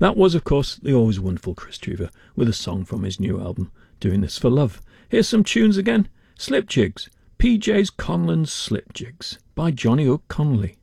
That was, of course, the always wonderful Chris Truver with a song from his new album, Doing This for Love. Here's some tunes again. Slip Jigs, PJ's Conlon's Slip Jigs by Johnny Hook Conley.